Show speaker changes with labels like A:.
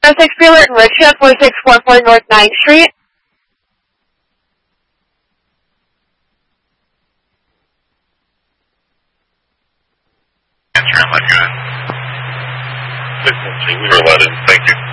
A: 6 Pillar in Richmond, 4644 North 9th Street.
B: Answer, I'm not good. 613, we were let in. Thank you.